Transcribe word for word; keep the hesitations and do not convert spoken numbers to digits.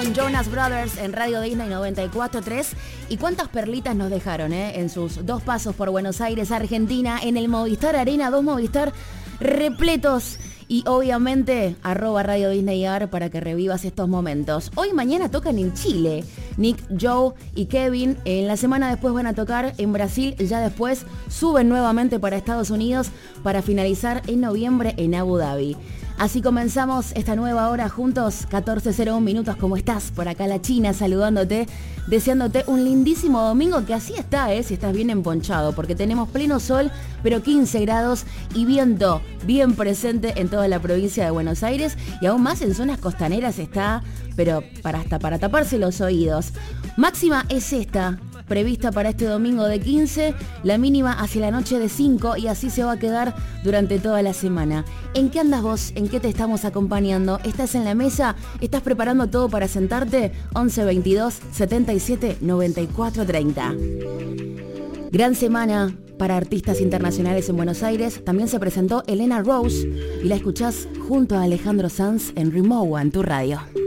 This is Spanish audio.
con Jonas Brothers en Radio Disney noventa y cuatro punto tres. ¿Y cuántas perlitas nos dejaron eh? en sus dos pasos por Buenos Aires, Argentina, en el Movistar Arena, dos Movistar repletos? Y obviamente, arroba Radio Disney A R para que revivas estos momentos. Hoy y mañana tocan en Chile. Nick, Joe y Kevin. En la semana después van a tocar en Brasil. Ya después suben nuevamente para Estados Unidos para finalizar en noviembre en Abu Dhabi. Así comenzamos esta nueva hora juntos, catorce cero uno minutos. ¿Cómo estás? Por acá la China saludándote, deseándote un lindísimo domingo, que así está, ¿eh? Si estás bien emponchado, porque tenemos pleno sol, pero quince grados y viento bien presente en toda la provincia de Buenos Aires, y aún más en zonas costaneras está, pero para hasta para taparse los oídos. Máxima es esta, prevista para este domingo de quince, la mínima hacia la noche de cinco, y así se va a quedar durante toda la semana. ¿En qué andas vos? ¿En qué te estamos acompañando? ¿Estás en la mesa? ¿Estás preparando todo para sentarte? once veintidós setenta y siete noventa y cuatro treinta. Gran semana para artistas internacionales en Buenos Aires. También se presentó Elena Rose y la escuchás junto a Alejandro Sanz en Rimowa en tu radio.